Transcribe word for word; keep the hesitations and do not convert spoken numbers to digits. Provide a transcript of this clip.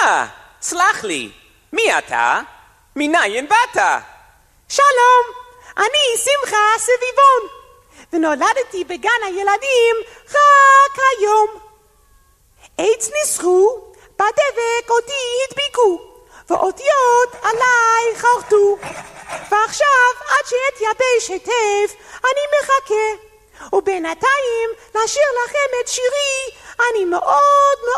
אה, סלח לי, מי אתה? מניין באת? שלום, אני שמחה סביבון, ונולדתי בגן הילדים רק היום. עץ ניסחו, בדבק אותי הדביקו, ואותיות עליי חרטו. ועכשיו עד שאתייבש היטב אני מחכה, ובינתיים לשיר לכם את שירי אני מאוד מאוד